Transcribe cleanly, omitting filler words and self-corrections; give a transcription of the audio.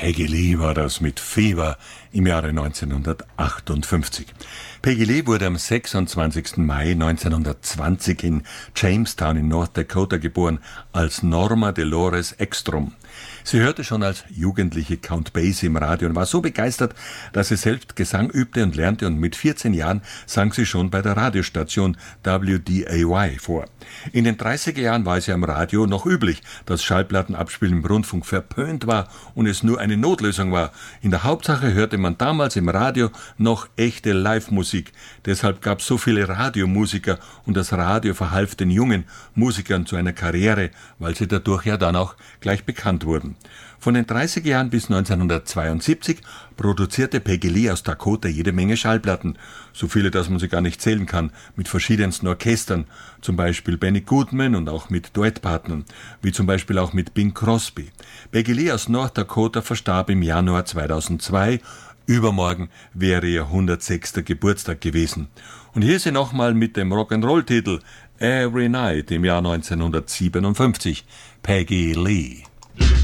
Peggy Lee war das mit Fever im Jahre 1958. Peggy Lee wurde am 26. Mai 1920 in Jamestown in North Dakota geboren, als Norma Dolores Ekstrom. Sie hörte schon als Jugendliche Count Basie im Radio und war so begeistert, dass sie selbst Gesang übte und lernte, und mit 14 Jahren sang sie schon bei der Radiostation WDAY vor. In den 30er Jahren war es ja am Radio noch üblich, dass Schallplattenabspielen im Rundfunk verpönt war und es nur eine Notlösung war. In der Hauptsache hörte man damals im Radio noch echte Live-Musik. Deshalb gab es so viele Radiomusiker und das Radio verhalf den jungen Musikern zu einer Karriere, weil sie dadurch ja dann auch gleich bekannt wurden. Von den 30er Jahren bis 1972 produzierte Peggy Lee aus Dakota jede Menge Schallplatten, so viele, dass man sie gar nicht zählen kann, mit verschiedensten Orchestern, zum Beispiel Benny Goodman und auch mit Duettpartnern, wie zum Beispiel auch mit Bing Crosby. Peggy Lee aus North Dakota verstarb im Januar 2002. Übermorgen wäre ihr 106. Geburtstag gewesen. Und hier ist sie nochmal mit dem Rock'n'Roll-Titel Every Night im Jahr 1957, Peggy Lee.